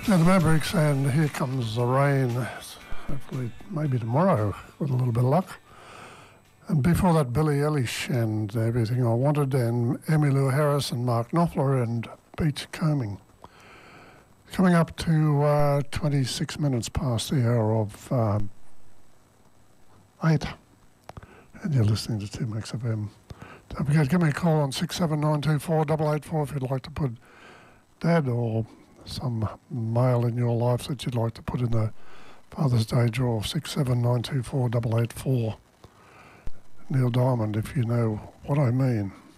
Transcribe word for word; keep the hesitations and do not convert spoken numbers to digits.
Now the Mavericks, and Here Comes the Rain. Hopefully, maybe tomorrow with a little bit of luck. And before that, Billie Eilish and Everything I Wanted, and Emmylou Harris and Mark Knopfler and Beachcombing. Coming up to uh, twenty-six minutes past the hour of um, eight. And you're listening to two Max F M. Don't forget, give me a call on six seven nine two four eight eight four if you'd like to put Dad or some male in your life that you'd like to put in the Father's Day draw. Six seven nine two four eight eight four. Neil Diamond, if you know what I mean.